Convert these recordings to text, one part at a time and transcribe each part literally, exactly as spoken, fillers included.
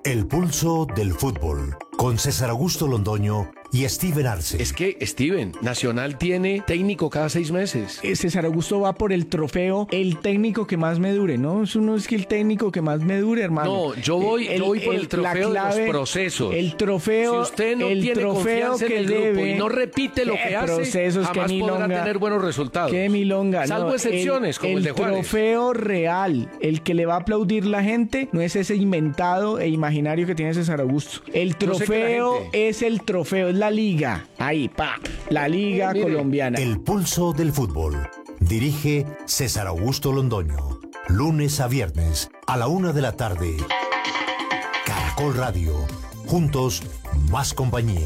El pulso del fútbol, con César Augusto Londoño y Steven Arce. Es que, Steven, Nacional tiene técnico cada seis meses. Eh, César Augusto va por el trofeo, el técnico que más me dure, ¿no? Eso no es que el técnico que más me dure, hermano. No, yo voy, El- yo voy por el, el- trofeo la clave, de los procesos. El trofeo, Si usted no el tiene trofeo confianza que en el grupo debe, y no repite lo ¿Qué que hace, procesos, jamás qué podrá milonga? tener buenos resultados. Qué milonga. Salvo no, excepciones, como el de Juárez. El trofeo real, el que le va a aplaudir la gente, no es ese inventado e imaginario que tiene César Augusto. El Yo sé que la trofeo gente- es el trofeo, es la liga. Ahí, pa, la liga Eh, mire, colombiana. El pulso del fútbol. Dirige César Augusto Londoño. Lunes a viernes a la una de la tarde. Caracol Radio. Juntos, más compañía.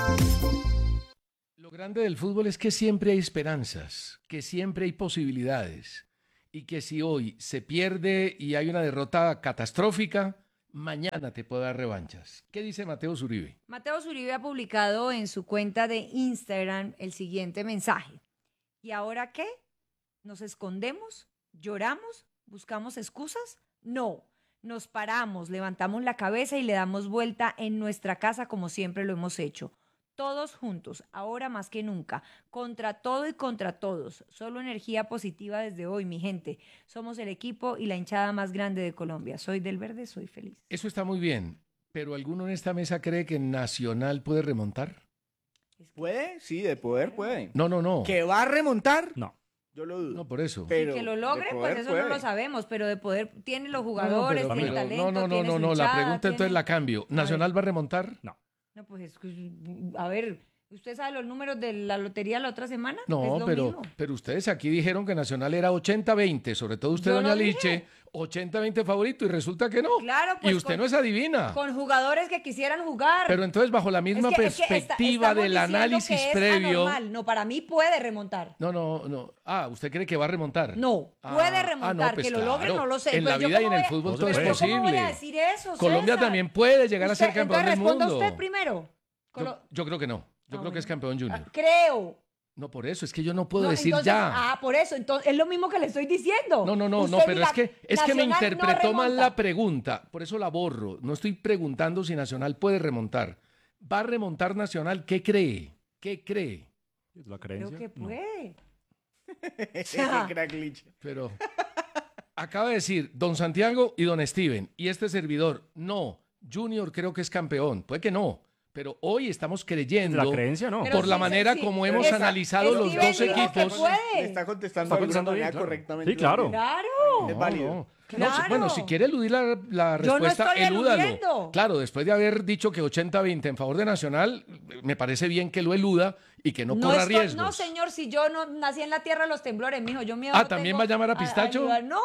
Lo grande del fútbol es que siempre hay esperanzas, que siempre hay posibilidades y que si hoy se pierde y hay una derrota catastrófica, mañana te puede dar revanchas. ¿Qué dice Mateo Zuribe? Mateo Zuribe ha publicado en su cuenta de Instagram el siguiente mensaje. ¿Y ahora qué? ¿Nos escondemos? ¿Lloramos? ¿Buscamos excusas? No. Nos paramos, levantamos la cabeza y le damos vuelta en nuestra casa como siempre lo hemos hecho. Todos juntos, ahora más que nunca, contra todo y contra todos. Solo energía positiva desde hoy, mi gente. Somos el equipo y la hinchada más grande de Colombia. Soy del verde, soy feliz. Eso está muy bien, pero ¿alguno en esta mesa cree que Nacional puede remontar? ¿Puede? Sí, de poder puede. No, no, no. ¿Que va a remontar? No. Yo lo dudo. No, por eso. Pero que lo de logre, poder pues eso puede. no lo sabemos, pero de poder tiene los No, no, jugadores, pero- tiene el pero- talento, no, no, no, tiene no, su no, la hinchada, pregunta entonces tiene- la cambio. A ¿Nacional ver. va a remontar? No. No, pues es que, a ver, ¿usted sabe los números de la lotería la otra semana? No, Es lo pero, mismo. pero ustedes aquí dijeron que Nacional era ochenta veinte, sobre todo usted, Yo doña lo dije. Liche, ochenta veinte favorito y resulta que no. Claro, pues y usted con- no es adivina. Con jugadores que quisieran jugar. Pero entonces bajo la misma Es que- es que está- perspectiva estamos del diciendo análisis que es previo. anormal. No, para mí puede remontar. No, no, no. Ah, ¿usted cree que va a remontar? No, Ah, puede ah, remontar. no, pues que lo logre, claro. no lo sé. En Pues la yo vida y en cómo el voy a- fútbol Por todo es supuesto. ¿Cómo voy a posible. decir eso, Colombia César? también puede llegar a Usted- ser campeón entonces del responda mundo. usted primero. Colo- Yo, yo creo que no. Yo Ah, creo bueno. que es campeón junior. Ah, creo. No, por eso, es que yo no puedo No, decir entonces- ya. Ah, por eso. Entonces, es lo mismo que le estoy diciendo. No, no, no, Usted no, pero diga, es que, es que me Nacional no interpretó mal remonta. la pregunta, por eso la borro. No estoy preguntando si Nacional puede remontar. ¿Va a remontar Nacional? ¿Qué cree? ¿Qué cree? La Creo que No. puede. Ese crack Liche. Pero acaba de decir don Santiago y don Steven, y este servidor, no, Junior creo que es campeón. Puede que no, pero hoy estamos creyendo La creencia no. Pero por la sí, manera sí, como sí. hemos Esa- analizado los Steven dos dijo que equipos. puede. Le está contestando Está de alguna contestando bien, manera claro. correctamente. Sí, claro. Claro. Es válido. No, no. Claro. No, si- bueno, si quiere eludir la, la Yo no respuesta, estoy elúdalo. eludiendo. Claro, después de haber dicho que ochenta veinte en favor de Nacional, me parece bien que lo eluda y que no, corra estoy- riesgos. No, señor, si yo no nací en la tierra de los temblores, mijo, yo miedo Ah, no ¿también tengo va a llamar a Pistacho? ayudar. No,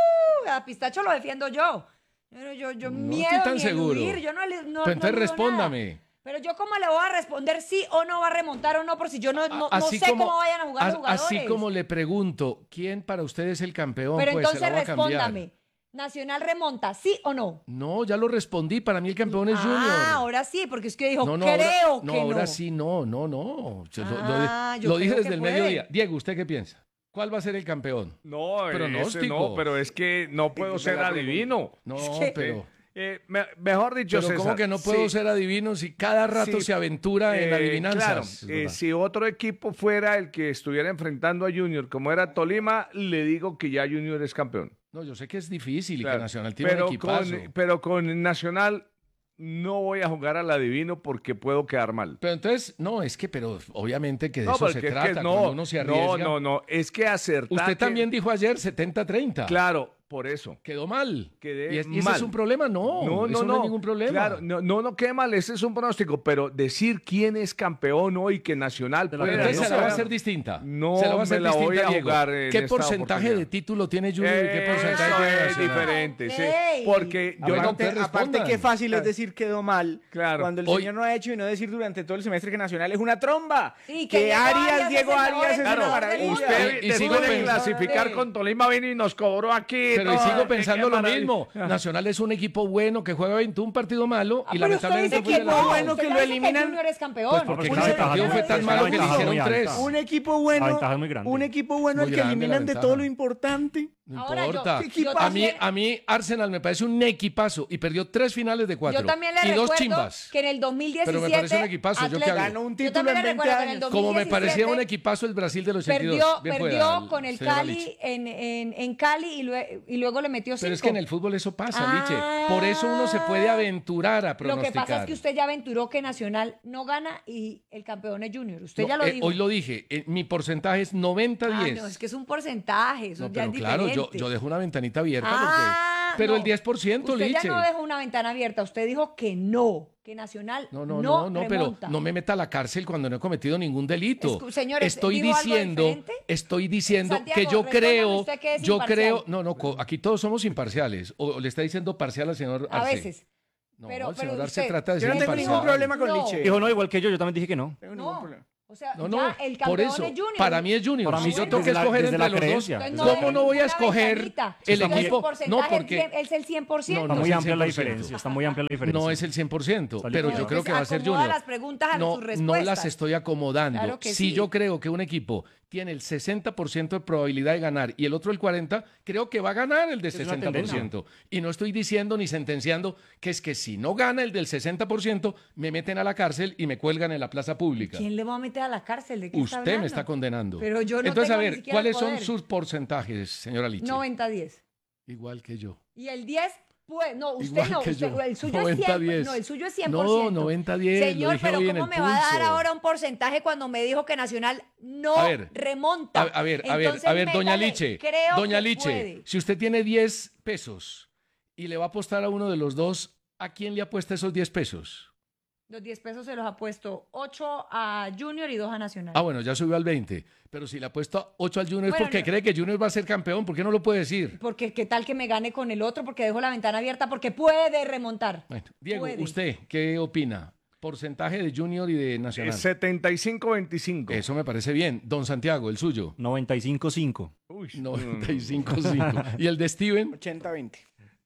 a Pistacho lo defiendo yo. Pero yo, yo No miedo estoy tan ni seguro. eludir, yo no, le- no, Pues entonces no eludo respóndame. nada. Pero yo cómo le voy a responder sí o no va a remontar o no, por si yo no, no, no Así sé como- cómo vayan a jugar a- los jugadores. Así como le pregunto, ¿quién para usted es el campeón? Pero Pues se entonces la voy a cambiar. respóndame. ¿Nacional remonta, sí o no? No, ya lo respondí. Para mí el campeón es Junior. Ah, ahora sí, porque es que dijo, No, no, creo ahora, que no, no. ahora sí, no, no, no. Yo lo- lo, Ah, yo lo dije creo desde que el puede. mediodía. Diego, ¿usted qué piensa? ¿Cuál va a ser el campeón? No, ese Pronóstico. no, pero es que no puedo ser adivino. No, que- pero, Eh, me- mejor dicho, pero ¿cómo César, que no puedo sí, ser adivino si cada rato sí, se aventura en eh, adivinanzas? Claro, eh, si otro equipo fuera el que estuviera enfrentando a Junior, como era Tolima, le digo que ya Junior es campeón. No, yo sé que es difícil y Claro, que Nacional tiene pero un equipazo. con, pero con Nacional no voy a jugar al adivino porque puedo quedar mal. Pero entonces, no, es que, pero obviamente que de No, eso porque se es que trata, no, cuando uno se arriesga. no, no, no, es que acertar. Usted que- también dijo ayer setenta treinta. Claro, por eso. Quedó mal. Quedé ¿Y, es- y ese mal. es un problema? No, No, eso no, no, no. hay ningún problema. Claro, no, no, no quede mal, ese es un pronóstico, pero decir quién es campeón hoy, que Nacional De la puede. Entonces no se la va a pueda- hacer distinta. No se la va a hacer me la distinta, voy a Diego. jugar en ¿Qué esta porcentaje oportunidad? de título tiene Junior y qué porcentaje Eso tiene es Nacional? diferente, sí. Ey. Porque yo Bueno, no Aparte, te aparte respondan. qué fácil es decir quedó mal Claro. cuando el Hoy- señor no ha hecho y no decir durante todo el semestre que Nacional es una tromba. Sí, que que Diego Arias, Arias Diego es el Arias mejor es una entrenador del maravilla. mundo. Usted Y- y sigo después de pensando- clasificar Sí. con Tolima vino y nos cobró aquí. Pero y todo. sigo Qué- pensando qué lo maravilla. mismo. Nacional es un equipo bueno que juega veintiún partidos malo Ah, y pero usted lamentablemente dice fue que de la no, final. bueno usted que no lo dice eliminan. Junior es campeón. Pues porque Porque ese esa partido ventaja- fue tan esa malo que le ventaja hicieron muy tres. alta. Un equipo bueno, La ventaja es muy grande. un equipo bueno Muy el que grande la eliminan de ventaja. todo lo importante. No Ahora, yo- importa. ¿qué equipazo? a, mí, también- a mí Arsenal me parece un equipazo y perdió tres finales de cuatro. Yo también le y dos recuerdo chimbas. que en el dos mil diecisiete Pero me parece un equipazo, ¿yo qué hago? Ganó un Yo título también en le veinte recuerdo que en el años. dos mil Como me diecisiete parecía un equipazo el Brasil del ochenta y dos. Perdió, Bien perdió fuera, con el señora Cali Lich. en, en, en Cali y, lue- y luego le metió cinco. Pero es que en el fútbol eso pasa, Ah. Liche. Por eso uno se puede aventurar a Lo pronosticar. que pasa es que usted ya aventuró que Nacional no gana y el campeón es Junior. Usted No, ya lo eh, dijo. Hoy lo dije, eh, mi porcentaje es noventa Ah, diez. no, es que es un porcentaje, eso No, ya pero es claro, yo, diferente. yo dejo una ventanita abierta. Ah, porque, pero no. el diez por ciento, Usted Liche. ya no dejó una ventana abierta, usted dijo que no, que Nacional No, no, no, no, pero remonta. no me meta a la cárcel cuando no he cometido ningún delito. Escu- señores, estoy ¿dijo algo diciendo, diferente? estoy diciendo Santiago, que yo respóndame creo, usted que es yo imparcial. creo, no, no, co- aquí todos somos imparciales. O, o le está diciendo parcial al señor A Arce. veces. No, Pero- el pero señor Arce usted- trata de Yo ser no tengo imparcial. ningún problema con No. Liche. Dijo no, igual que yo, yo también dije que no. No tengo ningún No, problema. o sea, No, ya no, el por campeón eso, es Junior. para mí es Junior. Para si mí yo sí, tengo que desde la- escoger desde entre la los creencia. dos, Entonces, ¿cómo deje no voy a una escoger ventanita. el Entonces, equipo? El No, porcentaje porque es el cien por ciento. No, Está no muy es el amplia la cien por ciento. diferencia, está muy amplia la diferencia. no es el cien por ciento, Sale pero con yo eso. creo que va a ser Acomoda Junior. las preguntas a No, sus no respuestas. las estoy acomodando. Claro que si sí. yo creo que un equipo tiene el sesenta por ciento de probabilidad de ganar y el otro el cuarenta por ciento, creo que va a ganar el de Es una sesenta por ciento. Y no estoy diciendo ni sentenciando que es que si no gana el del sesenta por ciento, me meten a la cárcel y me cuelgan en la plaza pública. ¿Quién le va a meter a la cárcel? ¿De qué está Usted me hablando? está condenando. Pero yo no Entonces, tengo a ni ver, siquiera ¿cuáles el son poder. sus porcentajes, señora Liche? noventa diez. Igual que yo. Y el diez, pues, no, usted Igual no, que usted, yo. el suyo noventa es cien, diez. no, el suyo es cien No, por ciento. noventa diez, lo Señor, dije pero hoy en ¿cómo el me va a dar pulso. ahora un porcentaje cuando me dijo que Nacional no A ver, remonta? A, a ver, a ver, Entonces, a ver, doña métale, Liche, creo doña que Liche, puede. si usted tiene diez pesos y le va a apostar a uno de los dos, ¿a quién le apuesta esos diez pesos? Los diez pesos se los ha puesto ocho a Junior y dos a Nacional. Ah, bueno, ya subió al veinte. Pero si le apuesto ocho al Junior es Bueno, porque no. cree que Junior va a ser campeón. ¿Por qué no lo puede decir? Porque qué tal que me gane con el otro, porque dejo la ventana abierta, porque puede remontar. Bueno, Diego, Puede. ¿usted qué opina? Porcentaje de Junior y de Eh, Nacional. setenta y cinco veinticinco. Eso me parece bien. Don Santiago, el suyo. noventa y cinco cinco. Uy, noventa y cinco cinco. ¿Y el de Steven? ochenta veinte.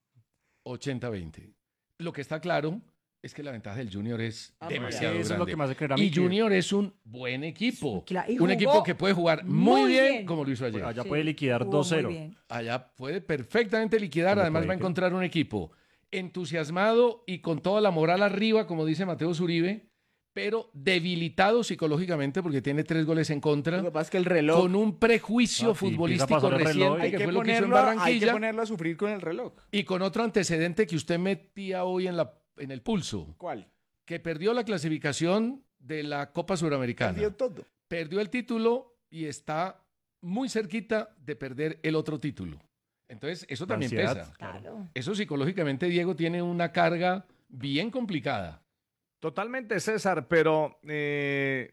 ochenta veinte. Lo que está claro es que la ventaja del Junior es Ah, demasiado eso es grande. lo que me hace creer a mí Y que- Junior es un buen equipo. Sí, claro, y Un jugó equipo que puede jugar muy, muy bien, bien. como lo hizo ayer. Allá Sí, puede liquidar jugó dos cero. muy bien. Allá puede perfectamente liquidar. Pero Además puede va a que- encontrar un equipo entusiasmado y con toda la moral arriba, como dice Mateo Zuribe, pero debilitado psicológicamente porque tiene tres goles en contra, Lo que pasa es que el reloj con un prejuicio Ah, sí, empieza a futbolístico pasar el reloj. reciente hay que que, fue lo que hizo en ponerlo, a- hay que Barranquilla ponerlo a sufrir con el reloj. y con otro antecedente que usted metía hoy en, la, en el pulso, ¿Cuál? que perdió la clasificación de la Copa Suramericana. Perdió todo. Perdió el título y está muy cerquita de perder el otro título. Entonces, eso La también ansiedad. pesa. Claro. Eso psicológicamente, Diego, tiene una carga bien complicada. Totalmente, César, pero eh,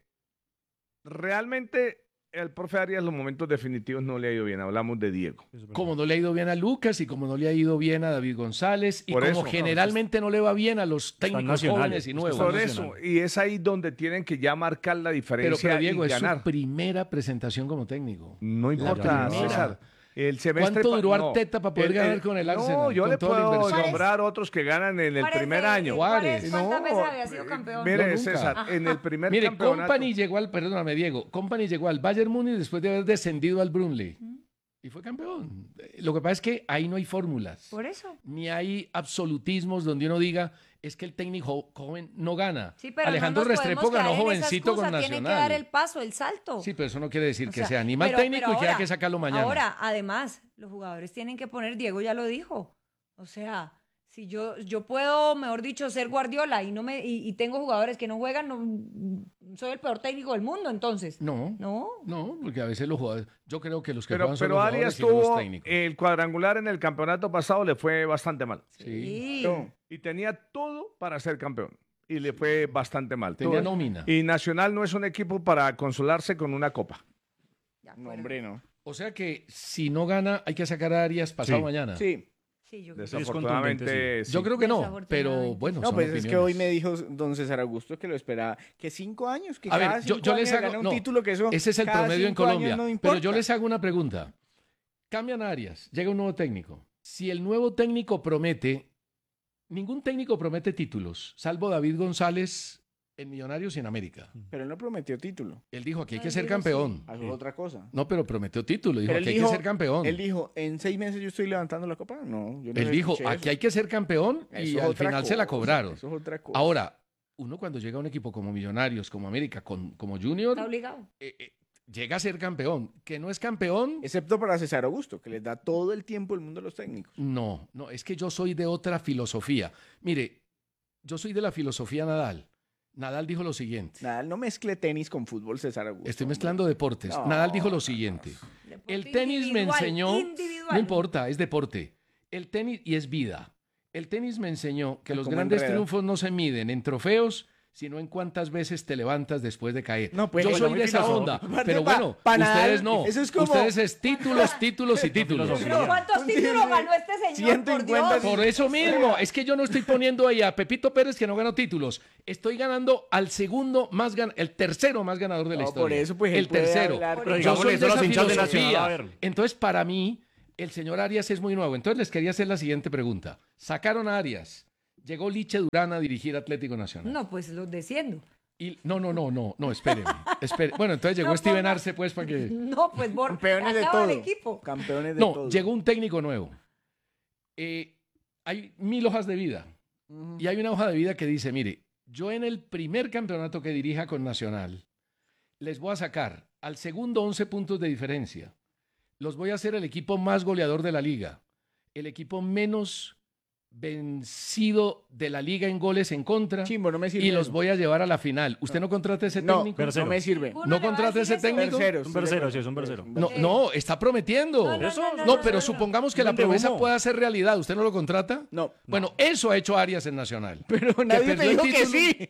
realmente el profe Arias los momentos definitivos no le ha ido bien. Hablamos de Diego. Como no le ha ido bien a Lucas y como no le ha ido bien a David González y Por como eso, generalmente no le va bien a los técnicos nacionales, jóvenes y es que nuevos. están Por eso, nacional. y es ahí donde tienen que ya marcar la Pero, diferencia pero Diego, y es ganar. su primera presentación como técnico. No La importa, primera. César. El semestre ¿Cuánto pa- duró no. Arteta para poder El- ganar el- con el No, Arsenal, yo con le toda la puedo inversión? nombrar otros que ganan en el ¿Cuál es primer de- año. cuál Juárez. es- ¿Cuántas No, veces había sido campeón? Mire, No, nunca. César, en el primer Mire, campeonato. Company llegó al, perdóname, Diego, Company llegó al Bayern Múnich después de haber descendido al Brunley y fue campeón. Lo que pasa es que ahí no hay fórmulas, Por eso. ni hay absolutismos donde uno diga es que el técnico joven no gana. Sí, pero Alejandro no nos Restrepo podemos ganó caer en esa jovencito con excusa, Nacional. Tiene que dar el paso, el salto. Sí, pero eso no quiere decir O que sea, sea ni mal pero- técnico pero y que haya ahora- que sacarlo mañana. Ahora, además, los jugadores tienen que poner, Diego ya lo dijo. O sea, si yo, yo puedo, mejor dicho, ser Guardiola y no me y, y tengo jugadores que no juegan, no, soy el peor técnico del mundo, entonces. No, No. no, porque a veces los jugadores, yo creo que los que Pero, juegan son pero los Arias jugadores y no los tuvo técnicos. el cuadrangular en el campeonato pasado, le fue bastante mal. Sí. No. Y tenía todo para ser campeón. Y le fue bastante mal. Tenía Todo. nómina. Y Nacional no es un equipo para consolarse con una copa. De No, acuerdo. hombre, no. O sea que si no gana, hay que sacar a Arias pasado Sí. mañana. Sí. Sí, yo creo que- Desafortunadamente, sí. Yo creo que no, Desafortunadamente. pero bueno, No, son pues es que opiniones. hoy me dijo don César Augusto que lo esperaba. Que cinco años, que A cada ver, yo, cinco yo años les hago. gana un no, título que eso. ese es el cada promedio en cinco años Colombia. no pero importa. yo les hago una pregunta. Cambian a Arias, llega un nuevo técnico. Si el nuevo técnico promete, ningún técnico promete títulos, salvo David González en Millonarios y en América. Pero él no prometió título. Él dijo, aquí hay No, que él ser dijo campeón. Eso es otra cosa. No, pero prometió título. Dijo, Pero aquí él hay dijo- que ser campeón. Él dijo, en seis meses yo estoy levantando la copa. No, yo no Él dijo, escuché aquí eso. hay que ser campeón Eso y es al otra final se la cosa, cobraron. Eso es otra cosa. Ahora, uno cuando llega a un equipo como Millonarios, como América, con- como Junior, Está obligado. eh, eh, llega a ser campeón. Que no es campeón, Excepto para César Augusto, que les da todo el tiempo el mundo a los técnicos. no, no, es que yo soy de otra filosofía. Mire, yo soy de la filosofía Nadal. Nadal dijo lo siguiente. Nadal no mezcle tenis con fútbol, César Augusto. Estoy hombre. mezclando deportes. No, Nadal dijo lo no, siguiente. Deporte El tenis me individual, enseñó, individual. no importa, es deporte. El tenis y es vida. El tenis me enseñó que los Como grandes enreda. triunfos no se miden en trofeos, sino en cuántas veces te levantas después de caer. No, pues, Yo bueno, soy muy de esa filósofo. onda, Aparte, pero pa- bueno, pa ustedes Nadal, no. eso es como- Ustedes es títulos, títulos y títulos. filosofía. ¿Cuántos Un títulos tigre, ganó este señor? ciento Por cincuenta Dios. Por eso mismo, es que yo no estoy poniendo ahí a Pepito Pérez que no ganó títulos. Estoy ganando al segundo más gan el tercero más ganador de la No, historia. por eso, pues, él el puede tercero. hablar, Pero Yo digámosle soy eso de a los esa hinchas de Nacional, filosofía. a ver. Entonces, para mí, el señor Arias es muy nuevo. Entonces, les quería hacer la siguiente pregunta. Sacaron a Arias. Llegó Liche Durán a dirigir Atlético Nacional. No, pues los desciendo. Y, no, no, no, no, no, espérenme. espere. Bueno, entonces llegó No Steven ponga- Arce, pues, para que... Mm. No, pues Bor Campeones de acaba todo. el equipo. Campeones de No, todo. llegó un técnico nuevo. Eh, hay mil hojas de vida. Ujú. Y hay una hoja de vida que dice, mire, yo en el primer campeonato que dirija con Nacional, les voy a sacar al segundo once puntos de diferencia. Los voy a hacer el equipo más goleador de la liga, el equipo menos vencido de la liga en goles en contra Chimbo, no me sirve y los eso. voy a llevar a la final. ¿Usted no contrata ese No, técnico? pero no me sirve. Ninguno ¿No le va a contrata decir ese eso. técnico? Tercero, Un estoy de versero, acuerdo. sí, es un versero. No, Sí. no, está prometiendo. No, no, Eso, no, no, No, no, pero no, supongamos que la Vende promesa humo. pueda ser realidad. ¿Usted no lo contrata? No. Bueno, eso ha hecho Arias en Nacional. Pero nadie perdió te el dijo que título. sí.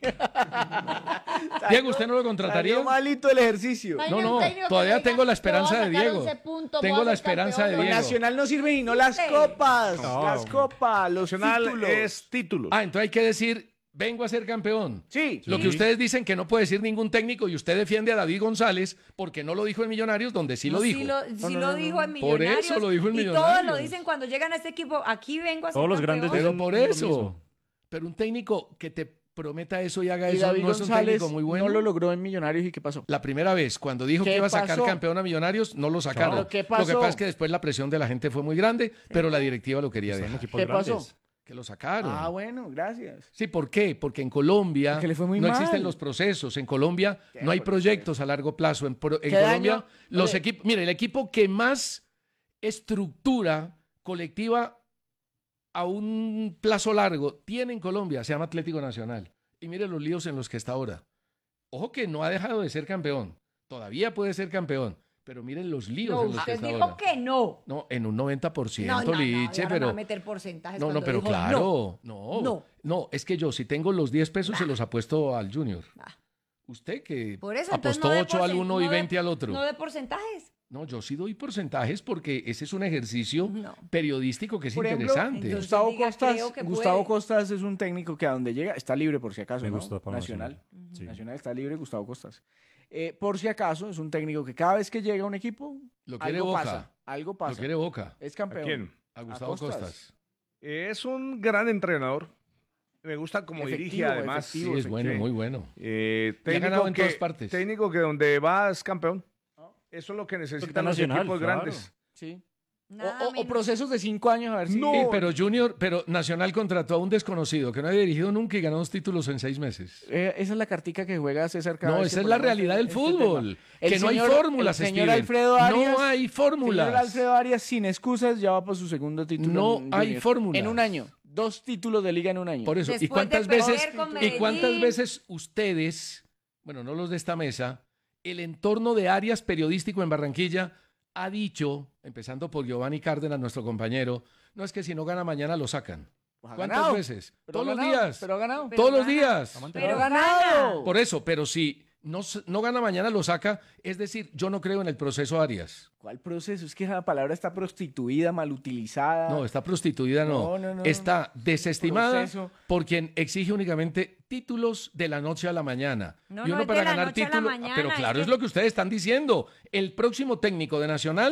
Diego, ¿usted no lo contrataría? Salió malito el ejercicio. No, no, todavía tengo la esperanza de Diego. Tengo la esperanza de Con Diego. Nacional no sirven y no las Sí. copas. No. Las copas, los Nacional títulos. es títulos. Ah, entonces hay que decir, vengo a ser campeón. Sí. Lo que ustedes dicen que no puede decir ningún técnico y usted defiende a David González porque no lo dijo en Millonarios, donde sí lo No, dijo. Sí lo, sí no, lo no, dijo no. en Por Millonarios. eso lo dijo en y todos Millonarios. lo dicen cuando llegan a este equipo. Aquí vengo a ser Todos los campeón. grandes Pero dicen por lo eso. mismo. Pero un técnico que te prometa eso y haga Y eso David no es un González técnico muy bueno. no lo logró en Millonarios y ¿qué pasó? La primera vez, cuando dijo ¿Qué que iba a sacar pasó? campeón a Millonarios, no lo sacaron. Claro, ¿qué Lo que pasó? pasa es que después la presión de la gente fue muy grande, pero la directiva lo quería Son dejar. equipos ¿Qué grandes. pasó? Que lo sacaron. Ah, bueno, gracias. Sí, ¿por qué? Porque en Colombia Porque le fue muy no mal. existen los procesos. En Colombia Qué no hay bueno, proyectos a largo plazo. En, pro- en ¿Qué Colombia, daño? los Oye. equipos. Mire, el equipo que más estructura colectiva a un plazo largo tiene en Colombia se llama Atlético Nacional. Y mire los líos en los que está ahora. Ojo que no ha dejado de ser campeón. Todavía puede ser campeón. Pero miren los líos No, en los que usted está dijo ahora. que no. No, en un noventa por ciento, No, no, no, Liche, ya no me va pero. a meter porcentajes No, no, cuando pero dijo claro. No, No. no. es que yo, si tengo los diez pesos, se los apuesto al Junior. Ah. Usted que Por eso, entonces, apostó no de ocho al porcen- uno y no de- veinte al otro. No de porcentajes. No, yo sí doy porcentajes porque ese es un ejercicio No. periodístico que es Por ejemplo, interesante. entonces- Gustavo diga, Costas, creo que Gustavo puede. Costas es un técnico que a donde llega está libre por si acaso, Me ¿no? gusta para Nacional. Nacional. Sí. Nacional está libre, Gustavo Costas. Eh, por si acaso, es un técnico que cada vez que llega a un equipo, Lo quiere algo Boca. pasa. Algo Lo pasa. quiere Boca. Es ¿A campeón. quién? A Gustavo Costas. Costas. Es un gran entrenador. Me gusta cómo dirige, Efectivo, además. Sí, efectivo. es sí, bueno, sí. muy bueno. Eh, Y ha ganado en que, todas partes. técnico que donde va es campeón. Eso es lo que necesitan los Nacional, equipos claro. grandes. Sí. Nada O, o- o menos. procesos de cinco años a ver si... No. Sí, pero Junior, pero Nacional contrató a un desconocido que no había dirigido nunca y ganó dos títulos en seis meses. Eh, esa es la cartica que juega César cada No, vez esa que es la ponemos realidad del este fútbol. tema. El Que no hay señor- fórmulas, el señor Steven. Alfredo Arias, No hay fórmulas. Señor Alfredo Arias, sin excusas, ya va por su segundo título. No en hay Junior. fórmulas. En un año. Dos títulos de liga en un año. Por eso, ¿y Después cuántas de perder veces con y cuántas Medellín. veces ustedes, bueno, no los de esta mesa, el entorno de Arias periodístico en Barranquilla ha dicho, empezando por Giovanni Cárdenas, nuestro compañero, no es que si no gana mañana lo sacan. Pues ha ¿Cuántas ganado, veces? pero Todos ha los ganado, días. Pero ha ganado. Pero Todos los gana. días. Vamos a Pero Pero gana. ganado. Por eso, pero si no, s- no gana mañana lo saca, es decir, yo no creo en el proceso Arias. ¿Cuál proceso? Es que esa palabra está prostituida, mal utilizada. No, está prostituida, no. No, no, no. Está desestimada Proceso. por quien exige únicamente títulos de la noche a la mañana. No, y no uno es para de la ganar noche a la títulos. mañana, Pero es claro, es, que- lo que ustedes están diciendo. El próximo técnico de Nacional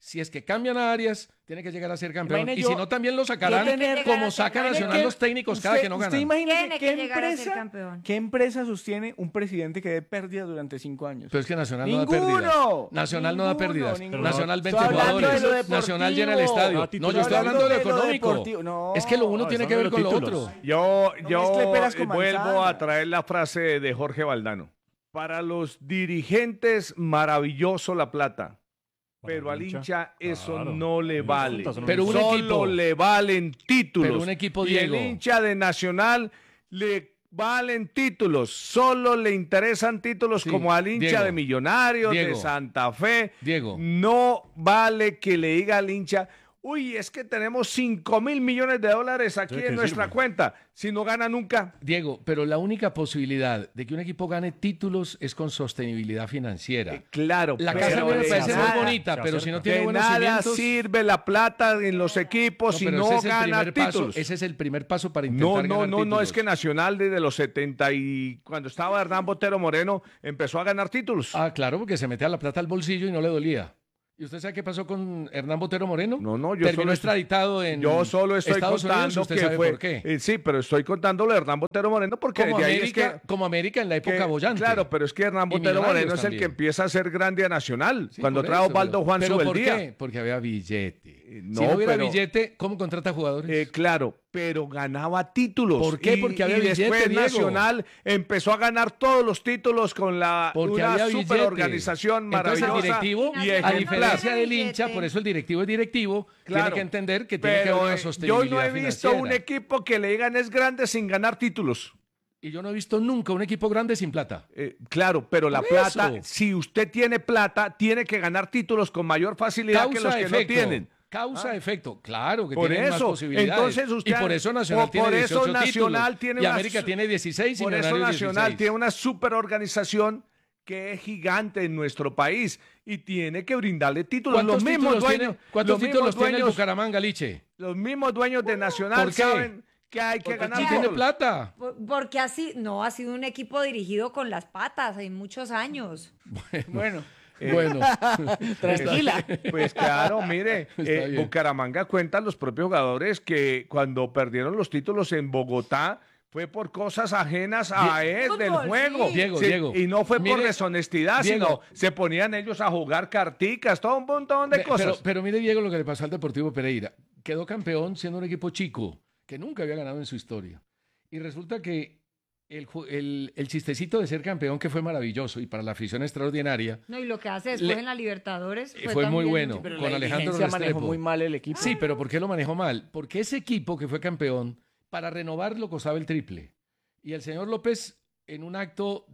Si es que cambian a Arias, tiene que llegar a ser campeón. Imagine Y yo- si no, también lo sacarán Tiene que llegar a como ser saca campeón. Nacional los técnicos cada Usted- que no usted ganan. imagínese Tiene qué que llegar a ser empresa, campeón. ¿qué empresa sostiene un presidente que dé pérdidas durante cinco años? Pero es que Nacional no da ¡Ninguno! pérdidas. Nacional no da Ninguno, pérdidas. ninguno. Nacional vente Estoy hablando de jugadores. lo deportivo. Nacional llena el estadio. No, No, títulos. yo estoy hablando de lo de lo económico. deportivo. No, es que lo uno no, tiene son que ver los con lo títulos. otro. Yo, No yo mezcle peras con vuelvo manzana. a traer la frase de Jorge Valdano. Para los dirigentes, maravilloso la plata. Para Pero el al hincha, hincha eso claro. no le Los vale. puntos son Pero un Solo equipo- le valen títulos. Pero un equipo, y el Diego. hincha de Nacional le valen títulos. Solo le interesan títulos Sí, como al hincha Diego. de Millonarios, de Diego. Santa Fe. Diego. No vale que le diga al hincha, uy, es que tenemos cinco mil millones de dólares aquí Sí, en que nuestra sirve. cuenta. Si no gana nunca. Diego, pero la única posibilidad de que un equipo gane títulos es con sostenibilidad financiera. Eh, claro, La pero casa me de parece muy nada- bonita, se pero si no acerca. tiene de buenos nada cimientos... sirve la plata en los equipos si pero no ese es el gana primer paso, títulos. ese es el primer paso para No, intentar no, ganar no, no, títulos. es que Nacional desde los setenta y cuando estaba Hernán Botero Moreno empezó a ganar títulos. Ah, claro, porque se metía la plata al bolsillo y no le dolía. ¿Y usted sabe qué pasó con Hernán Botero Moreno? No, no, yo Terminó solo- extraditado en Yo solo estoy Estados contando Unidos, ¿usted que sabe fue. por qué? eh, sí, pero estoy contando lo de Hernán Botero Moreno porque Como de ahí América, es que. como América en la época que- bollante. Claro, pero es que Hernán Y Botero Millonarios Moreno es el también. que empieza a ser grande a Nacional. Sí, cuando por trajo eso, Osvaldo pero- Juan ¿pero por Subeldía. qué? Porque había billete. Eh, si no, no hubiera pero- billete, ¿cómo contrata jugadores? Eh, claro, pero ganaba títulos. ¿Por qué? Y- Porque había y billete, después Diego. Nacional empezó a ganar todos los títulos con la Porque una había billete. superorganización Entonces el maravillosa directivo, y Nacional a ejemplar. diferencia del Billete. hincha, por eso el directivo es directivo, Claro, tiene que entender que tiene que pero, haber una eh, yo sostenibilidad no he visto financiera. un equipo que le digan es grande sin ganar títulos. Y yo no he visto nunca un equipo grande sin plata. Eh, claro, pero la Por plata, eso. si usted tiene plata, tiene que ganar títulos con mayor facilidad que los que efecto. no tienen. Causa efecto, claro que Por tienen más eso, posibilidades. entonces usted- y por eso Nacional por- tiene por eso dieciocho Nacional títulos, tiene y una América su- tiene dieciséis y Por eso Millonarios Nacional dieciséis. tiene una superorganización que es gigante en nuestro país y tiene que brindarle títulos. ¿Cuántos Los mismos títulos dueños, tiene, ¿cuántos los títulos mismos tiene el dueños, Bucaramanga, Liche? los mismos dueños de Nacional ¿Por qué? saben que hay que Porque ganar aquí tiene títulos. plata. Por- Porque así, no, ha sido un equipo dirigido con las patas en muchos años. Bueno, Bueno, tranquila. Pues claro, mire, Está eh, bien. Bucaramanga cuentan los propios jugadores que cuando perdieron los títulos en Bogotá fue por cosas ajenas a él del Fútbol, juego. sí. Diego, Diego, Y no fue por mire, deshonestidad, Diego. sino se ponían ellos a jugar carticas, todo un montón de Pe- cosas. Pero, pero mire, Diego, lo que le pasó al Deportivo Pereira. Quedó campeón siendo un equipo chico, que nunca había ganado en su historia. Y resulta que el, ju- el- el chistecito de ser campeón, que fue maravilloso y para la afición extraordinaria, No, y lo que hace después Le- en la Libertadores Eh, fue muy también- bueno. Pero con la Alejandro dirigencia manejó Restrepo. muy mal el equipo. sí, pero ¿por qué lo manejó mal? Porque ese equipo que fue campeón, para renovarlo costaba el triple. Y el señor López, en un acto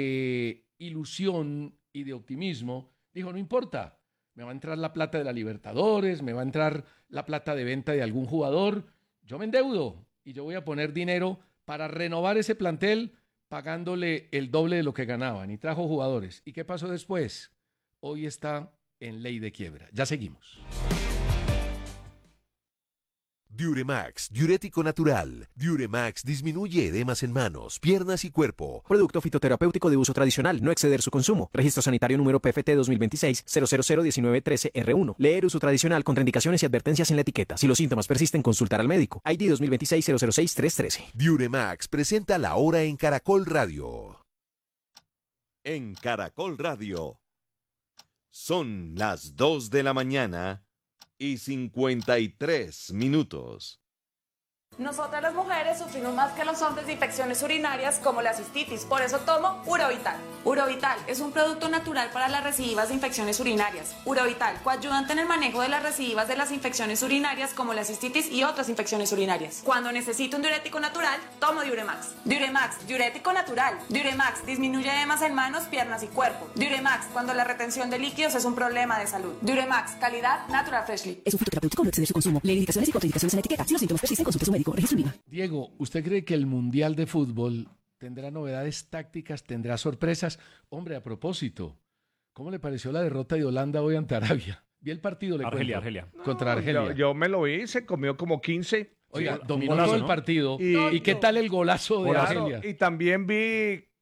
de ilusión y de optimismo, dijo, no importa, me va a entrar la plata de la Libertadores, me va a entrar la plata de venta de algún jugador, yo me endeudo y yo voy a poner dinero para renovar ese plantel pagándole el doble de lo que ganaban. Y trajo jugadores. ¿Y qué pasó después? Hoy está en ley de quiebra. Ya seguimos. Diuremax, diurético natural. Diuremax disminuye edemas en manos, piernas y cuerpo. Producto fitoterapéutico de uso tradicional, no exceder su consumo. Registro sanitario número P F T dos mil veintiséis cero cero cero diecinueve trece R uno. Leer uso tradicional, contraindicaciones y advertencias en la etiqueta. Si los síntomas persisten, consultar al médico. I D dos mil veintiséis cero cero seis tres trece. Diuremax presenta la hora en Caracol Radio. En Caracol Radio. Son las dos de la mañana y cincuenta y tres minutos. Nosotras las mujeres sufrimos más que los hombres de infecciones urinarias como la cistitis, por eso tomo Urovital. Urovital es un producto natural para las recidivas de infecciones urinarias. Urovital, coayudante en el manejo de las recidivas de las infecciones urinarias como la cistitis y otras infecciones urinarias. Cuando necesito un diurético natural, tomo Diuremax. Diuremax, diurético natural. Diuremax disminuye edemas en manos, piernas y cuerpo. Diuremax, cuando la retención de líquidos es un problema de salud. Diuremax, calidad Natural Freshly. Es un fitoterapéutico, no exceder su consumo. Lee indicaciones y contraindicaciones en la etiqueta. Si los síntomas persisten, consulte a su médico. Registro INVIMA. Diego, ¿usted cree que el Mundial de Fútbol tendrá novedades tácticas, tendrá sorpresas? Hombre, a propósito, ¿cómo le pareció la derrota de Holanda hoy ante Arabia? Vi el partido, le Argelia, cuento, Argelia. contra No, Argelia. Yo, yo me lo vi, se comió como quince. Oiga, Sí, dominó golazo, todo el ¿no? partido. Y- ¿Y qué tal el golazo de Claro, Argelia? y también vi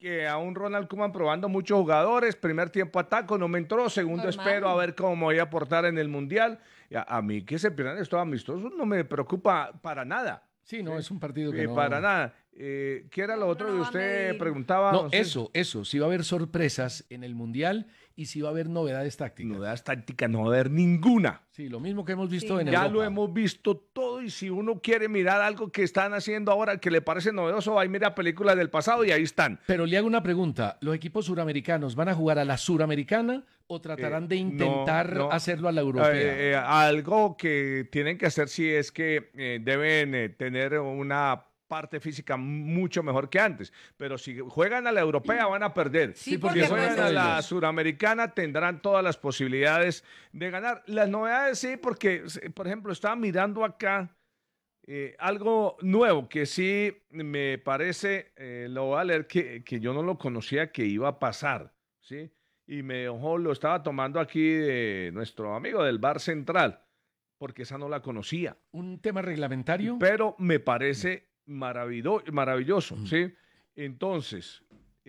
que a un Ronald Koeman probando muchos jugadores, primer tiempo ataco, no me entró, segundo Normal. espero a ver cómo voy a aportar en el Mundial. Y a, a mí que se pierdan estos amistosos no me preocupa para nada. Sí, no, es un partido que Eh, no... Para nada. Eh, ¿Qué era lo otro no que va a usted medir. preguntaba? No, don César? eso, eso. Si va a haber sorpresas en el Mundial y si va a haber novedades tácticas. Novedades tácticas no va a haber ninguna. Sí, lo mismo que hemos visto Sí, en no. Ya Europa. lo hemos visto todo y si uno quiere mirar algo que están haciendo ahora que le parece novedoso, va y mira películas del pasado y ahí están. Pero le hago una pregunta. ¿Los equipos suramericanos van a jugar a la suramericana o tratarán Eh, de intentar no, no. hacerlo a la europea? Eh, eh, algo que tienen que hacer sí es que eh, deben eh, tener una parte física mucho mejor que antes, pero si juegan a la europea van a perder. Sí, si porque juegan pues- a la ellos. suramericana tendrán todas las posibilidades de ganar. Las novedades sí, porque por ejemplo estaba mirando acá eh, algo nuevo que sí me parece, eh, lo voy a leer, que, que yo no lo conocía que iba a pasar, ¿sí? Y me dejó, lo estaba tomando aquí de nuestro amigo del Bar Central, porque esa no la conocía. ¿Un tema reglamentario? Pero me parece maravilloso, maravilloso, Mm. ¿sí? Entonces,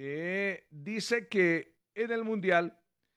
eh, dice que en el Mundial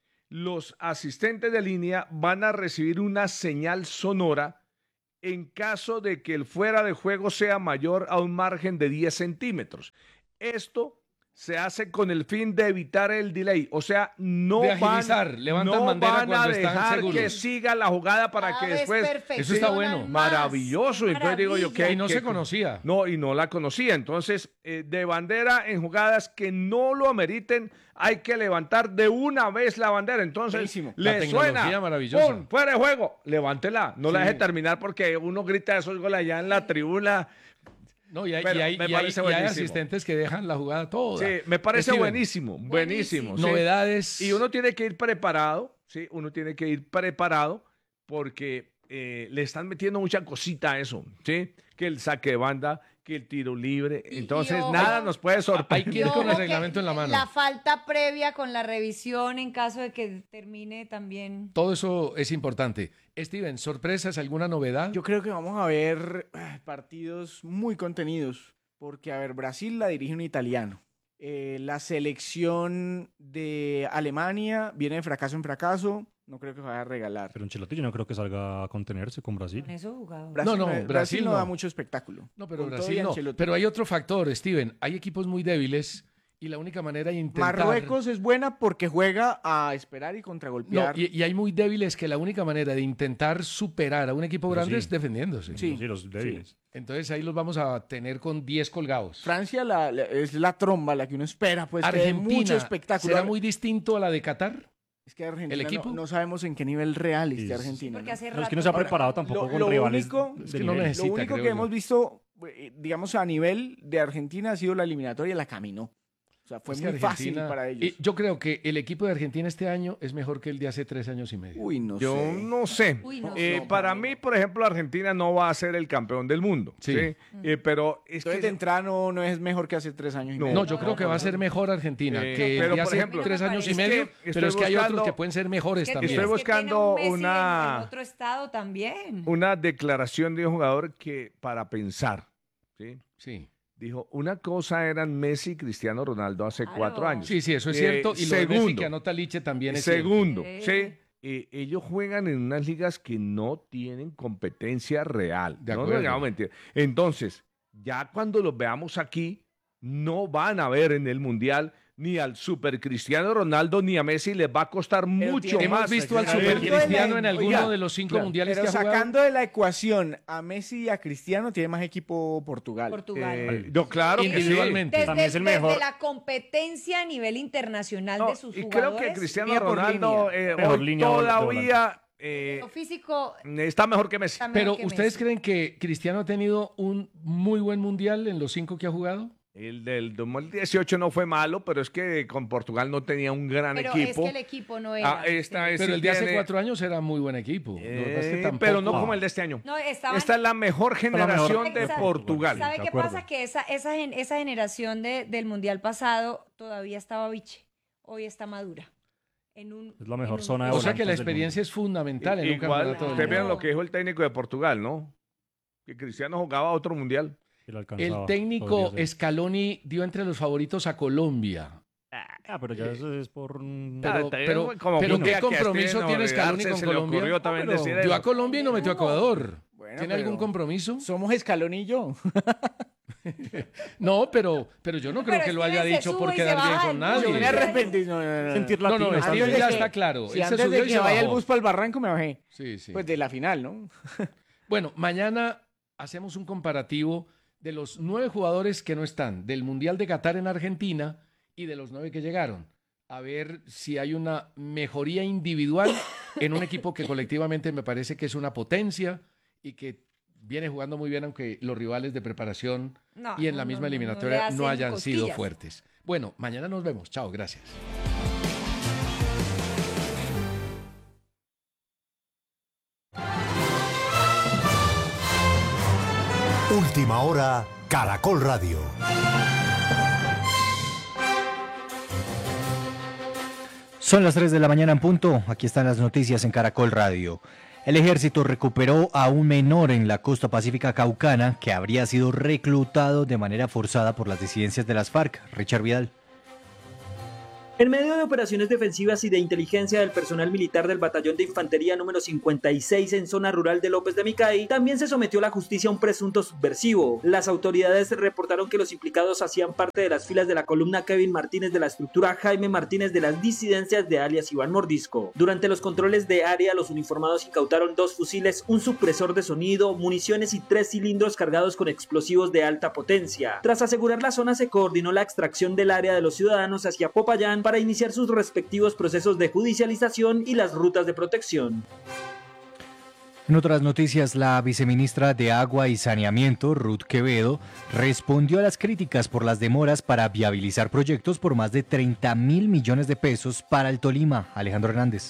los asistentes de línea van a recibir una señal sonora en caso de que el fuera de juego sea mayor a un margen de diez centímetros. Esto se hace con el fin de evitar el delay, o sea, no De van, agilizar, levantan no bandera van a cuando están dejar seguros. que siga la jugada para Cada que vez después... perfeccionan Eso está bueno. más. Maravilloso. Qué Entonces digo yo maravilla. que Y no que- se conocía. No, y no la conocía. Entonces, eh, de bandera en jugadas que no lo ameriten, hay que levantar de una vez la bandera. Entonces, Buenísimo. La le tecnología suena. maravillosa. ¡Pum! Fuera de juego. Levántela. No la Sí. deje terminar porque uno grita esos goles allá en la tribuna. No, y hay, Pero y hay- me y hay- parece y hay buenísimo. asistentes que dejan la jugada toda. Sí, me parece Steven, buenísimo. Buenísimo. sí. Novedades. Y uno tiene que ir preparado, ¿sí? Uno tiene que ir preparado porque eh, le están metiendo mucha cosita a eso, ¿sí? Que el saque de banda, que el tiro libre. Y- y Entonces, ojo, nada nos puede hay sorprender. que ir con el ojo que reglamento en la mano. La falta previa con la revisión en caso de que termine también. Todo eso es importante. Steven, ¿sorpresas? ¿Alguna novedad? Yo creo que vamos a ver ah, partidos muy contenidos, porque, a ver, Brasil la dirige un italiano. Eh, la selección de Alemania viene de fracaso en fracaso, no creo que vaya a regalar. Pero Ancelotti yo no creo que salga a contenerse con Brasil. Con esos jugadores. Brasil No, no, Brasil, Brasil no, no. da mucho espectáculo. No, pero Con todo Brasil y no. Ancelotti. Pero hay otro factor, Steven. Hay equipos muy débiles y la única manera de intentar... Marruecos es buena porque juega a esperar y No, contragolpear. y, y hay muy débiles que la única manera de intentar superar a un equipo Pero grande sí. es defendiéndose. Sí. Sí, los débiles. Entonces ahí los vamos a tener con diez colgados. Francia la- la- es la tromba, la que uno espera, pues que dé Argentina, mucho espectáculo. ¿será muy distinto a la de Qatar? Es que Argentina ¿el no- equipo? No, sabemos en qué nivel real Sí, esté sí, sí. Argentina. Porque ¿no? hace Pero es rato. que no se ha Ahora, preparado tampoco lo- con lo rivales único- de es que no nivel. necesita, Lo único creo que yo. hemos visto, eh, digamos, a nivel de Argentina ha sido la eliminatoria, la caminó. O sea, fue Es que muy fácil Argentina- para ellos. y yo creo que el equipo de Argentina este año es mejor que el de hace tres años y medio. Uy, no Yo sé. no sé. Uy, no Eh, sé. para mí, por ejemplo, Argentina no va a ser el campeón del mundo. Sí. Sí. Eh, pero es Entonces, que de entrada no, no es mejor que hace tres años y No. medio. No, yo creo que va a ser mejor Argentina Eh, que el pero, de por hace ejemplo, tres años y es que medio, estoy pero es que hay otros buscando- que pueden ser mejores Es que también. Estoy tienes que tener buscando un Messi en- una- En otro estado también. una declaración de un jugador que, para pensar, ¿sí? Sí. Dijo, una cosa eran Messi y Cristiano Ronaldo hace Claro. cuatro años. Sí, sí, eso es Eh, cierto. Y lo de Messi segundo. que anota Liche también es cierto. Segundo, Sí. sí, eh, ellos juegan en unas ligas que no tienen competencia real. De no nos acuerdo. digamos mentir. Entonces, ya cuando los veamos aquí, no van a ver en el Mundial ni al Super Cristiano Ronaldo ni a Messi, les va a costar mucho tiene- Hemos más. visto al Sacando Super de la- Cristiano en alguno Oiga, de los cinco claro, mundiales Pero que ha jugado. sacando de la ecuación a Messi y a Cristiano, tiene más equipo Portugal. Portugal. Eh, no, claro que sí. Individualmente. Desde, También es el desde mejor. la competencia a nivel internacional No, de sus y creo jugadores. que Cristiano línea por Ronaldo línea. eh, Mejor hoy línea de todavía eh, Lo físico. está mejor que Messi. está mejor Pero que ¿ustedes Messi. creen que Cristiano ha tenido un muy buen mundial en los cinco que ha jugado? El del dos mil dieciocho no fue malo, pero es que con Portugal no tenía un gran Pero equipo. es que el equipo no era. Ah, esta vez Pero sí el de hace tiene- cuatro años era muy buen equipo. Lo que pasa es que Eh, tampoco- pero no como el de este año. No, estaban- Esta es la mejor la generación mejor. de Exacto. Portugal. ¿Sabe de qué acuerdo. pasa? Que esa, esa, gen- esa generación de- del mundial pasado todavía estaba biche. Hoy está madura. En un, Es la mejor en un- zona de O sea que la volantes del experiencia es fundamental en un Igual, campeonato del ustedes mundo. vieron lo que dijo el técnico de Portugal, ¿no? Que Cristiano jugaba otro mundial. El técnico Scaloni dio entre los favoritos a Colombia. Ah, pero ya eso es por... Pero, pero, pero ¿qué compromiso tiene Scaloni con Colombia? También Pero decir dio eso. a Colombia y no metió a Ecuador. Bueno, ¿Tiene pero algún compromiso? Somos Scaloni y yo. No, pero, pero yo no creo Pero que lo Steven haya se dicho sube por y quedar se bien baja con del bus. Yo me nadie. arrepentí. No, no, no. Sentir No, no, latino. Steven Antes ya de está que- claro. Si Él se antes subió de y que se vaya el bajó. bus para el barranco me bajé. Sí, sí. Pues de la final, ¿no? Bueno, mañana hacemos un comparativo de los nueve jugadores que no están, del Mundial de Qatar en Argentina y de los nueve que llegaron. A ver si hay una mejoría individual en un equipo que colectivamente me parece que es una potencia y que viene jugando muy bien, aunque los rivales de preparación No, y en no, la misma no, no, no eliminatoria le no, hacen hayan sido cosquillas. fuertes. Bueno, mañana nos vemos. Chao, gracias. Última hora, Caracol Radio. Son las tres de la mañana en punto. Aquí están las noticias en Caracol Radio. El ejército recuperó a un menor en la costa pacífica caucana que habría sido reclutado de manera forzada por las disidencias de las FARC. Richard Vidal. En medio de operaciones defensivas y de inteligencia del personal militar del Batallón de Infantería número cincuenta y seis en zona rural de López de Micay, también se sometió a la justicia a un presunto subversivo. Las autoridades reportaron que los implicados hacían parte de las filas de la columna Kevin Martínez de la estructura Jaime Martínez de las disidencias de alias Iván Mordisco. Durante los controles de área, los uniformados incautaron dos fusiles, un supresor de sonido, municiones y tres cilindros cargados con explosivos de alta potencia. Tras asegurar la zona, se coordinó la extracción del área de los ciudadanos hacia Popayán para iniciar sus respectivos procesos de judicialización y las rutas de protección. En otras noticias, la viceministra de Agua y Saneamiento, Ruth Quevedo, respondió a las críticas por las demoras para viabilizar proyectos por más de treinta mil millones de pesos para el Tolima. Alejandro Hernández.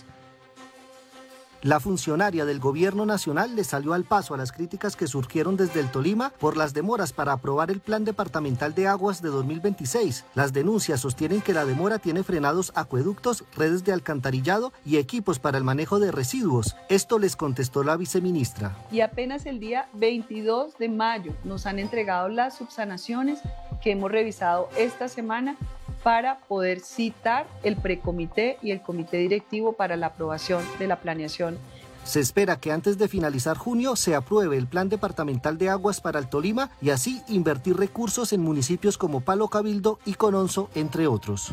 La funcionaria del Gobierno Nacional le salió al paso a las críticas que surgieron desde el Tolima por las demoras para aprobar el Plan Departamental de Aguas de dos mil veintiséis. Las denuncias sostienen que la demora tiene frenados acueductos, redes de alcantarillado y equipos para el manejo de residuos. Esto les contestó la viceministra. Y apenas el día veintidós de mayo nos han entregado las subsanaciones que hemos revisado esta semana para poder citar el precomité y el comité directivo para la aprobación de la planeación. Se espera que antes de finalizar junio se apruebe el Plan Departamental de Aguas para el Tolima y así invertir recursos en municipios como Palo Cabildo y Cononzo, entre otros.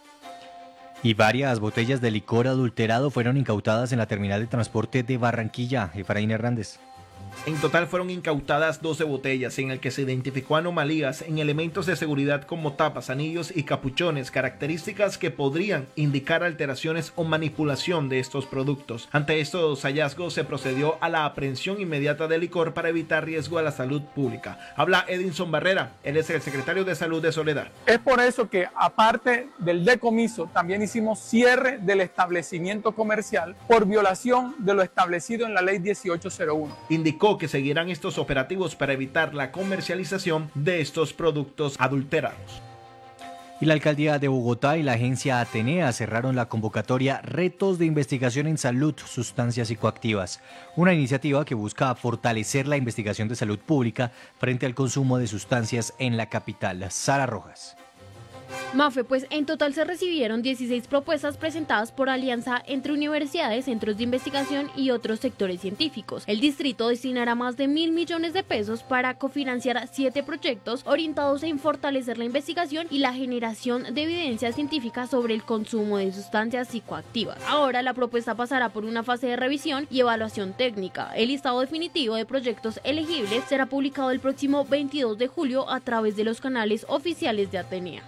Y varias botellas de licor adulterado fueron incautadas en la terminal de transporte de Barranquilla. Efraín Hernández. En total fueron incautadas doce botellas en el que se identificó anomalías en elementos de seguridad como tapas, anillos y capuchones, características que podrían indicar alteraciones o manipulación de estos productos. Ante estos hallazgos se procedió a la aprehensión inmediata del licor para evitar riesgo a la salud pública. Habla Edinson Barrera, él es el secretario de Salud de Soledad. Es por eso que aparte del decomiso también hicimos cierre del establecimiento comercial por violación de lo establecido en la ley dieciocho cero uno. Indicó que seguirán estos operativos para evitar la comercialización de estos productos adulterados. Y la Alcaldía de Bogotá y la agencia Atenea cerraron la convocatoria Retos de Investigación en Salud, Sustancias Psicoactivas, una iniciativa que busca fortalecer la investigación de salud pública frente al consumo de sustancias en la capital. Sara Rojas. Mafe, pues en total se recibieron dieciséis propuestas presentadas por alianza entre universidades, centros de investigación y otros sectores científicos. El distrito destinará más de mil millones de pesos para cofinanciar siete proyectos orientados en fortalecer la investigación y la generación de evidencia científica sobre el consumo de sustancias psicoactivas. Ahora la propuesta pasará por una fase de revisión y evaluación técnica. El listado definitivo de proyectos elegibles será publicado el próximo veintidós de julio a través de los canales oficiales de Atenea.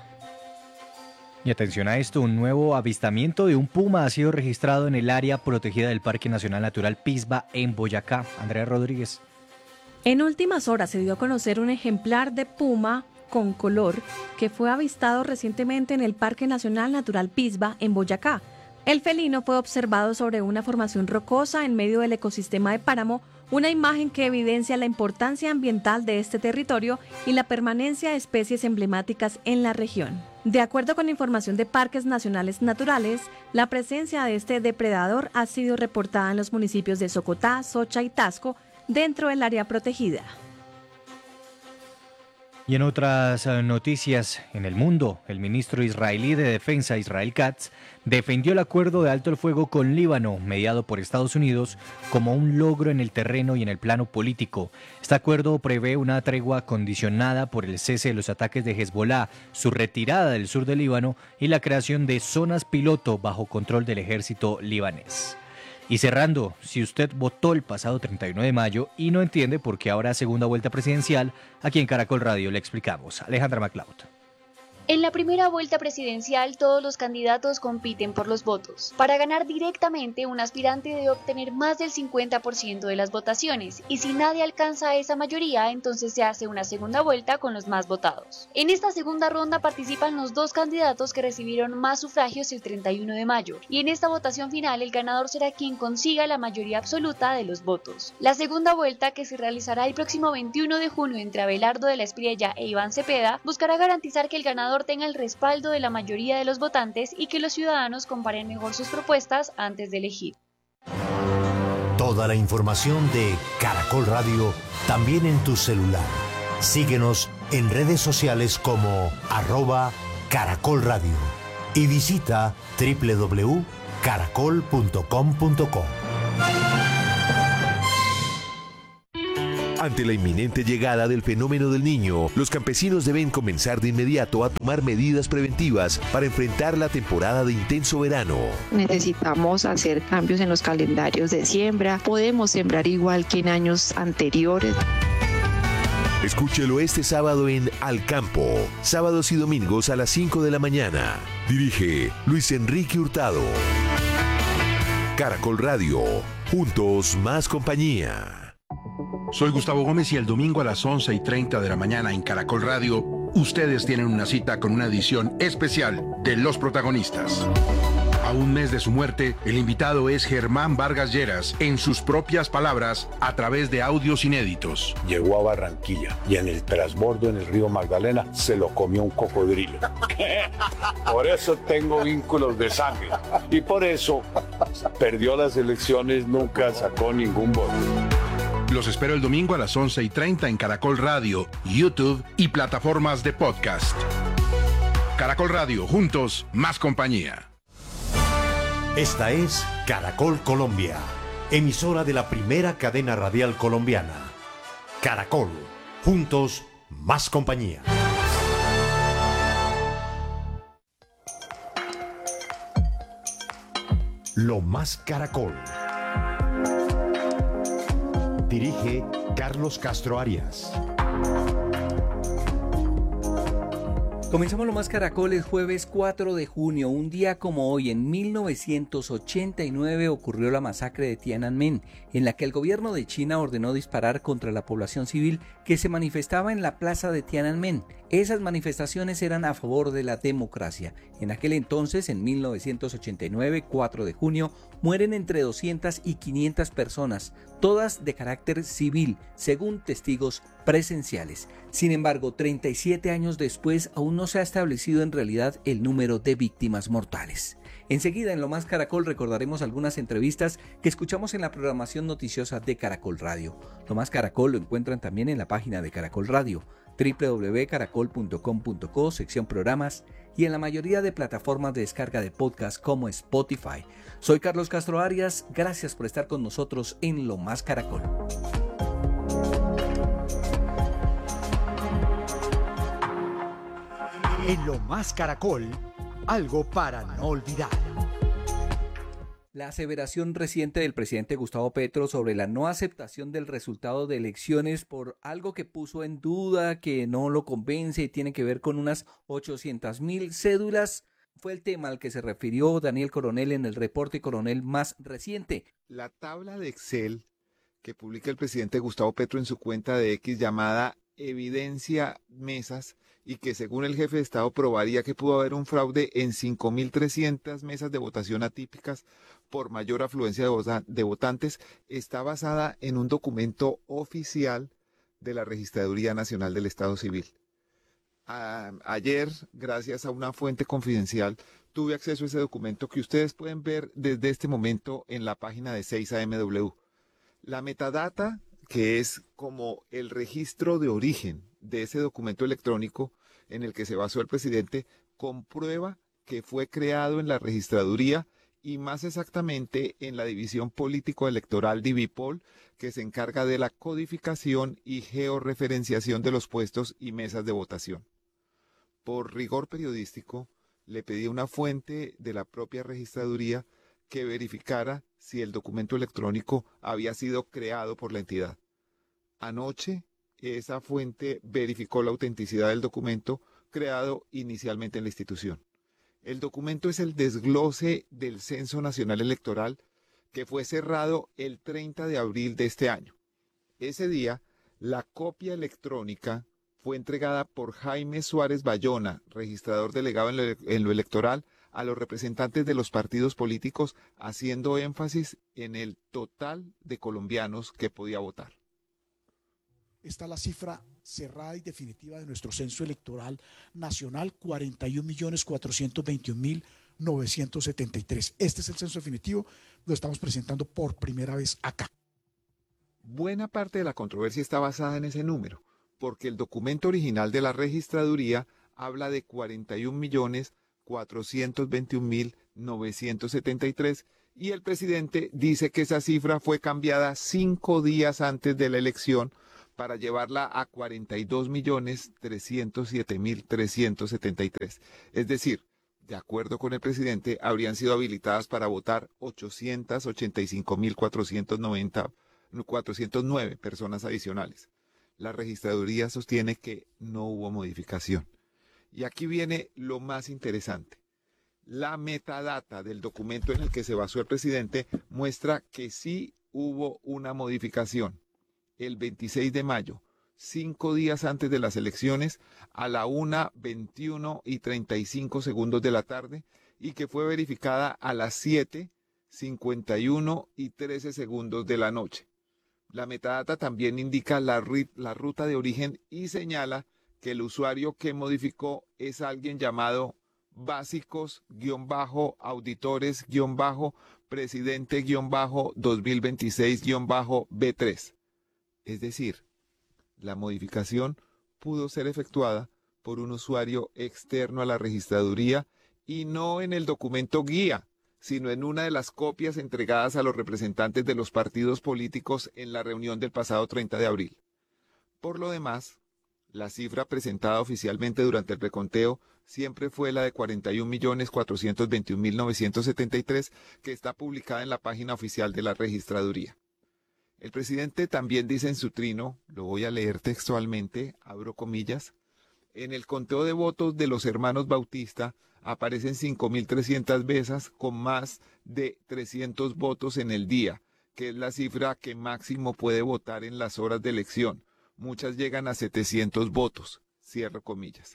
Y atención a esto, un nuevo avistamiento de un puma ha sido registrado en el área protegida del Parque Nacional Natural Pisba en Boyacá. Andrea Rodríguez. En últimas horas se dio a conocer un ejemplar de puma con color que fue avistado recientemente en el Parque Nacional Natural Pisba en Boyacá. El felino fue observado sobre una formación rocosa en medio del ecosistema de páramo, una imagen que evidencia la importancia ambiental de este territorio y la permanencia de especies emblemáticas en la región. De acuerdo con información de Parques Nacionales Naturales, la presencia de este depredador ha sido reportada en los municipios de Socotá, Socha y Tasco, dentro del área protegida. Y en otras eh, noticias en el mundo, el ministro israelí de Defensa, Israel Katz, defendió el acuerdo de alto el fuego con Líbano, mediado por Estados Unidos, como un logro en el terreno y en el plano político. Este acuerdo prevé una tregua condicionada por el cese de los ataques de Hezbollah, su retirada del sur del Líbano y la creación de zonas piloto bajo control del ejército libanés. Y cerrando, si usted votó el pasado treinta y uno de mayo y no entiende por qué ahora segunda vuelta presidencial, aquí en Caracol Radio le explicamos. Alejandra MacLeod. En la primera vuelta presidencial, todos los candidatos compiten por los votos. Para ganar directamente, un aspirante debe obtener más del cincuenta por ciento de las votaciones, y si nadie alcanza esa mayoría, entonces se hace una segunda vuelta con los más votados. En esta segunda ronda participan los dos candidatos que recibieron más sufragios el treinta y uno de mayo, y en esta votación final el ganador será quien consiga la mayoría absoluta de los votos. La segunda vuelta, que se realizará el próximo veintiuno de junio entre Abelardo de la Espriella e Iván Cepeda, buscará garantizar que el ganador tenga el respaldo de la mayoría de los votantes y que los ciudadanos comparen mejor sus propuestas antes de elegir. Toda la información de Caracol Radio también en tu celular. Síguenos en redes sociales como arroba Caracol Radio y visita doble u doble u doble u punto caracol punto com punto co. Ante la inminente llegada del fenómeno del Niño, los campesinos deben comenzar de inmediato a tomar medidas preventivas para enfrentar la temporada de intenso verano. Necesitamos hacer cambios en los calendarios de siembra. Podemos sembrar igual que en años anteriores. Escúchelo este sábado en Al Campo, sábados y domingos a las cinco de la mañana. Dirige Luis Enrique Hurtado. Caracol Radio, juntos más compañía. Soy Gustavo Gómez y el domingo a las once y treinta de la mañana en Caracol Radio, ustedes tienen una cita con una edición especial de Los Protagonistas. A un mes de su muerte, el invitado es Germán Vargas Lleras, en sus propias palabras, a través de audios inéditos. Llegó a Barranquilla y en el transbordo en el río Magdalena se lo comió un cocodrilo. Por eso tengo vínculos de sangre y por eso perdió las elecciones, nunca sacó ningún voto. Los espero el domingo a las once y treinta en Caracol Radio, YouTube y plataformas de podcast. Caracol Radio, juntos, más compañía. Esta es Caracol Colombia, emisora de la primera cadena radial colombiana. Caracol, juntos, más compañía. Lo más Caracol. Dirige Carlos Castro Arias. Comenzamos Lo Más Caracol el jueves cuatro de junio. Un día como hoy, en mil novecientos ochenta y nueve, ocurrió la masacre de Tiananmen, en la que el gobierno de China ordenó disparar contra la población civil que se manifestaba en la plaza de Tiananmen. Esas manifestaciones eran a favor de la democracia. En aquel entonces, en mil novecientos ochenta y nueve, cuatro de junio, mueren entre doscientas y quinientas personas, todas de carácter civil, según testigos presenciales. Sin embargo, treinta y siete años después, aún no se ha establecido en realidad el número de víctimas mortales. Enseguida, en Lo Más Caracol, recordaremos algunas entrevistas que escuchamos en la programación noticiosa de Caracol Radio. Lo Más Caracol lo encuentran también en la página de Caracol Radio, doble u doble u doble u punto caracol punto com punto co, sección programas, y en la mayoría de plataformas de descarga de podcast como Spotify. Soy Carlos Castro Arias, gracias por estar con nosotros en Lo Más Caracol. En Lo Más Caracol, algo para no olvidar. La aseveración reciente del presidente Gustavo Petro sobre la no aceptación del resultado de elecciones por algo que puso en duda, que no lo convence y tiene que ver con unas ochocientas mil cédulas, fue el tema al que se refirió Daniel Coronel en el reporte Coronel más reciente. La tabla de Excel que publica el presidente Gustavo Petro en su cuenta de X llamada Evidencia Mesas, y que según el jefe de Estado probaría que pudo haber un fraude en cinco mil trescientas mesas de votación atípicas por mayor afluencia de, vota- de votantes, está basada en un documento oficial de la Registraduría Nacional del Estado Civil. A- ayer, gracias a una fuente confidencial, tuve acceso a ese documento que ustedes pueden ver desde este momento en la página de seis A M W. La metadata que es como el registro de origen de ese documento electrónico en el que se basó el presidente, comprueba que fue creado en la registraduría y más exactamente en la división político-electoral Divipol, que se encarga de la codificación y georreferenciación de los puestos y mesas de votación. Por rigor periodístico, le pedí a una fuente de la propia registraduría que verificara si el documento electrónico había sido creado por la entidad. Anoche, esa fuente verificó la autenticidad del documento creado inicialmente en la institución. El documento es el desglose del Censo Nacional Electoral que fue cerrado el treinta de abril de este año. Ese día, la copia electrónica fue entregada por Jaime Suárez Bayona, registrador delegado en lo, en lo electoral, a los representantes de los partidos políticos, haciendo énfasis en el total de colombianos que podía votar. Está la cifra cerrada y definitiva de nuestro censo electoral nacional, cuarenta y un millones cuatrocientos veintiún mil novecientos setenta y tres. Este es el censo definitivo, lo estamos presentando por primera vez acá. Buena parte de la controversia está basada en ese número, porque el documento original de la registraduría habla de cuarenta y un millones cuatrocientos veintiún mil novecientos setenta y tres y el presidente dice que esa cifra fue cambiada cinco días antes de la elección para llevarla a cuarenta y dos millones trescientos siete mil trescientos setenta y tres. Es decir, de acuerdo con el presidente, habrían sido habilitadas para votar ochocientos ochenta y cinco mil cuatrocientos nueve personas adicionales. La registraduría sostiene que no hubo modificación. Y aquí viene lo más interesante. La metadata del documento en el que se basó el presidente muestra que sí hubo una modificación. El veintiséis de mayo, cinco días antes de las elecciones, a la una veintiuno y treinta y cinco segundos de la tarde, y que fue verificada a las siete cincuenta y uno y trece segundos de la noche. La metadata también indica la, la ruta de origen y señala que el usuario que modificó es alguien llamado básicos-auditores-presidente-dos mil veintiséis-B tres. Es decir, la modificación pudo ser efectuada por un usuario externo a la registraduría y no en el documento guía, sino en una de las copias entregadas a los representantes de los partidos políticos en la reunión del pasado treinta de abril. Por lo demás, la cifra presentada oficialmente durante el reconteo siempre fue la de cuarenta y un millones cuatrocientos veintiún mil novecientos setenta y tres, que está publicada en la página oficial de la registraduría. El presidente también dice en su trino, lo voy a leer textualmente, abro comillas, en el conteo de votos de los hermanos Bautista aparecen cinco mil trescientas mesas con más de trescientos votos en el día, que es la cifra que máximo puede votar en las horas de elección. Muchas llegan a setecientos votos, cierro comillas.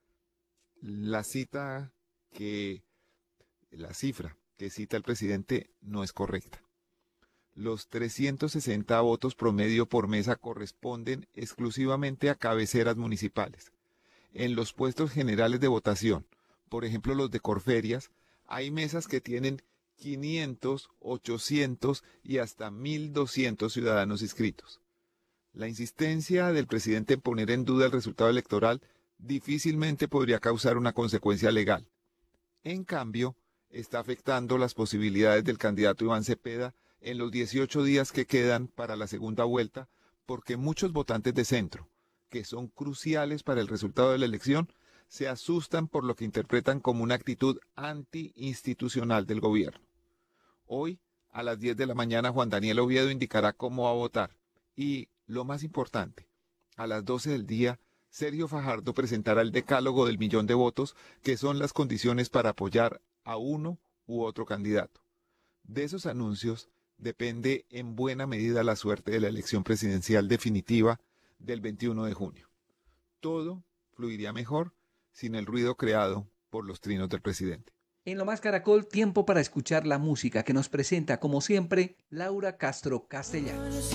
La cita que, la cifra que cita el presidente no es correcta. Los trescientos sesenta votos promedio por mesa corresponden exclusivamente a cabeceras municipales. En los puestos generales de votación, por ejemplo los de Corferias, hay mesas que tienen quinientos, ochocientos y hasta mil doscientos ciudadanos inscritos. La insistencia del presidente en poner en duda el resultado electoral difícilmente podría causar una consecuencia legal. En cambio, está afectando las posibilidades del candidato Iván Cepeda en los dieciocho días que quedan para la segunda vuelta, porque muchos votantes de centro, que son cruciales para el resultado de la elección, se asustan por lo que interpretan como una actitud antiinstitucional del gobierno. Hoy, a las diez de la mañana, Juan Daniel Oviedo indicará cómo va a votar. Y, lo más importante, a las doce del día, Sergio Fajardo presentará el decálogo del millón de votos, que son las condiciones para apoyar a uno u otro candidato. De esos anuncios depende en buena medida la suerte de la elección presidencial definitiva del veintiuno de junio. Todo fluiría mejor sin el ruido creado por los trinos del presidente. En Lo Más Caracol, tiempo para escuchar la música que nos presenta, como siempre, Laura Castro Castellanos.